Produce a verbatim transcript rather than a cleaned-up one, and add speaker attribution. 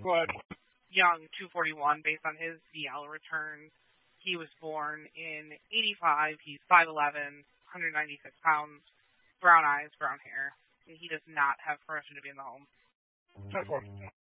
Speaker 1: Go ahead.
Speaker 2: Young, two forty-one, based on his D L returns. He was born in eighty-five. He's five eleven, one hundred ninety-six pounds, brown eyes, brown hair. And he does not have permission to be in the home.
Speaker 1: Ten four.